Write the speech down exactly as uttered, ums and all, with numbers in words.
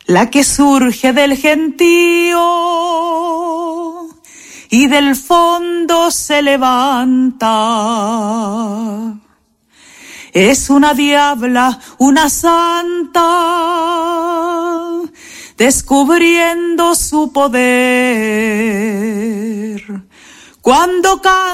la que surge del gentío y del fondo se levanta. Es una diabla, una santa, descubriendo su poder. Cuando canta